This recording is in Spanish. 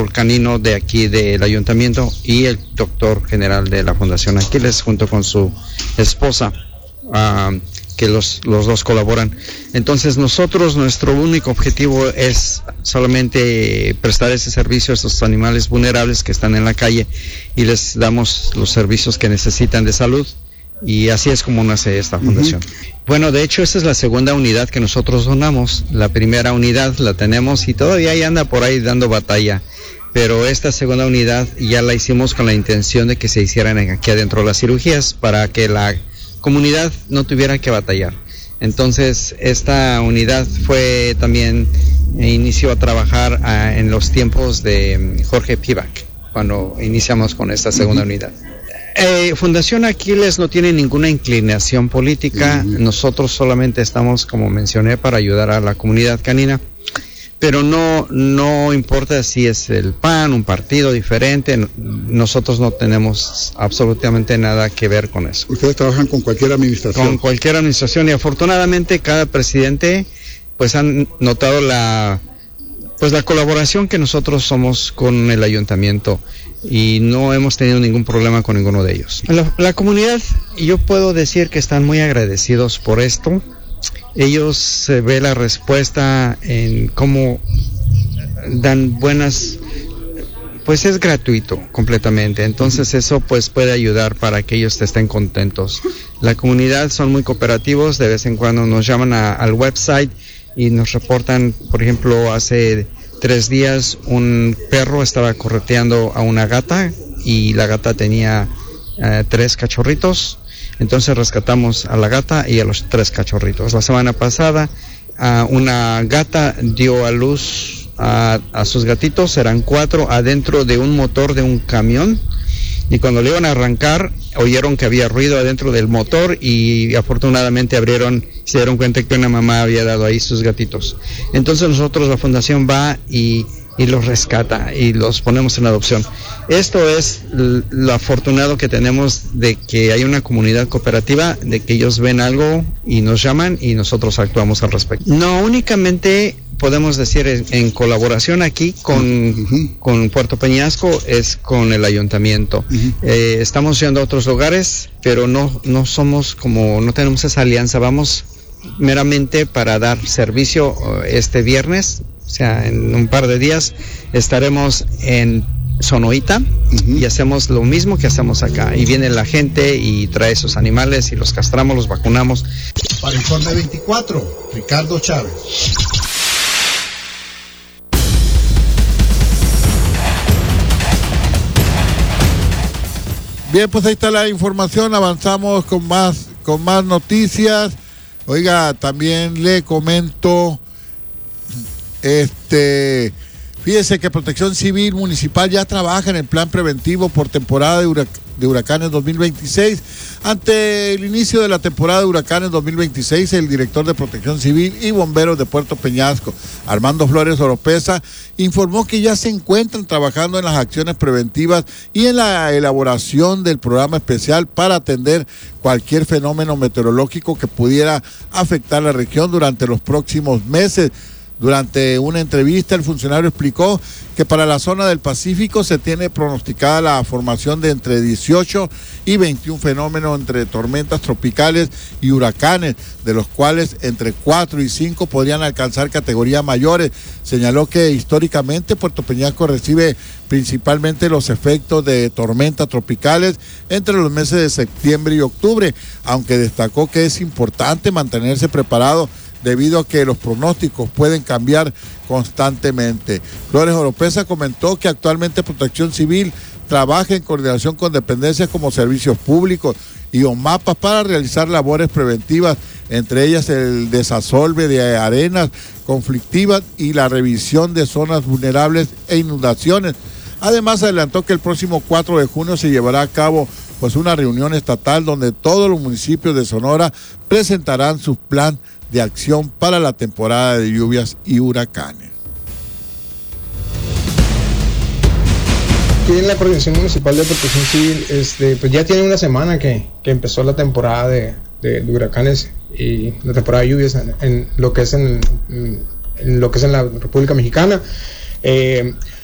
control canino de aquí del ayuntamiento y el doctor general de la Fundación Aquiles junto con su esposa, que los dos colaboran. Entonces nuestro único objetivo es solamente prestar ese servicio a estos animales vulnerables que están en la calle y les damos los servicios que necesitan de salud, y así es como nace esta fundación. Bueno, de hecho esta es la segunda unidad que nosotros donamos. La primera unidad la tenemos y todavía ahí anda por ahí dando batalla, pero esta segunda unidad ya la hicimos con la intención de que se hicieran aquí adentro las cirugías para que la comunidad no tuviera que batallar. Entonces esta unidad fue también, inició a trabajar en los tiempos de Jorge Pivac, cuando iniciamos con esta segunda unidad. Fundación Aquiles no tiene ninguna inclinación política. Nosotros solamente estamos, como mencioné, para ayudar a la comunidad canina, pero no importa si es el PAN, un partido diferente, nosotros no tenemos absolutamente nada que ver con eso. ¿Ustedes trabajan con cualquier administración? Con cualquier administración, y afortunadamente cada presidente pues han notado la colaboración que nosotros somos con el ayuntamiento, y no hemos tenido ningún problema con ninguno de ellos. La comunidad, yo puedo decir que están muy agradecidos por esto. Ellos se ve la respuesta en cómo dan buenas, pues es gratuito completamente, entonces eso pues puede ayudar para que ellos estén contentos. La comunidad son muy cooperativos, de vez en cuando nos llaman al website y nos reportan, por ejemplo, hace 3 días un perro estaba correteando a una gata y la gata tenía 3 cachorritos. Entonces rescatamos a la gata y a los 3 cachorritos. La semana pasada una gata dio a luz a sus gatitos, eran 4, adentro de un motor de un camión, y cuando le iban a arrancar oyeron que había ruido adentro del motor y afortunadamente se dieron cuenta que una mamá había dado ahí sus gatitos. Entonces nosotros, la fundación, va y los rescata y los ponemos en adopción. Esto es lo afortunado que tenemos, de que hay una comunidad cooperativa, de que ellos ven algo y nos llaman y nosotros actuamos al respecto. No únicamente podemos decir en colaboración aquí con Puerto Peñasco, es con el ayuntamiento. Estamos yendo a otros lugares, pero no somos no tenemos esa alianza. Vamos meramente para dar servicio. Este viernes, o sea, en un par de días, estaremos en Sonoita y hacemos lo mismo que hacemos acá. Y viene la gente y trae sus animales y los castramos, los vacunamos. Para Informe 24, Ricardo Chávez. Bien, pues ahí está la información. Avanzamos con más noticias. Oiga, también le comento, fíjese que Protección Civil Municipal ya trabaja en el plan preventivo por temporada de huracanes 2026. Ante el inicio de la temporada de huracanes 2026, el director de Protección Civil y Bomberos de Puerto Peñasco, Armando Flores Oropesa, informó que ya se encuentran trabajando en las acciones preventivas y en la elaboración del programa especial para atender cualquier fenómeno meteorológico que pudiera afectar la región durante los próximos meses. Durante una entrevista, el funcionario explicó que para la zona del Pacífico se tiene pronosticada la formación de entre 18 y 21 fenómenos entre tormentas tropicales y huracanes, de los cuales entre 4 y 5 podrían alcanzar categorías mayores. Señaló que históricamente Puerto Peñasco recibe principalmente los efectos de tormentas tropicales entre los meses de septiembre y octubre, aunque destacó que es importante mantenerse preparado debido a que los pronósticos pueden cambiar constantemente. Flores Oropesa comentó que actualmente Protección Civil trabaja en coordinación con dependencias como Servicios Públicos y OMAPA para realizar labores preventivas, entre ellas el desasolve de arenas conflictivas y la revisión de zonas vulnerables e inundaciones. Además, adelantó que el próximo 4 de junio se llevará a cabo una reunión estatal donde todos los municipios de Sonora presentarán su plan de acción para la temporada de lluvias y huracanes. Aquí en la Coordinación Municipal de Protección Civil, pues ya tiene una semana que empezó la temporada de huracanes y la temporada de lluvias en lo que es en la República Mexicana.